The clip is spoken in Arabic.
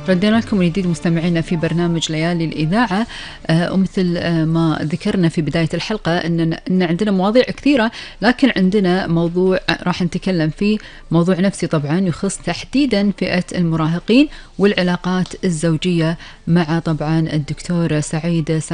ردينا لكم من جديد مستمعينا في برنامج ليالي الإذاعة. ومثل ما ذكرنا في بداية الحلقة إن عندنا مواضيع كثيرة، لكن عندنا موضوع راح نتكلم فيه، موضوع نفسي طبعا يخص تحديدا فئة المراهقين والعلاقات الزوجية مع طبعا الدكتور سعيد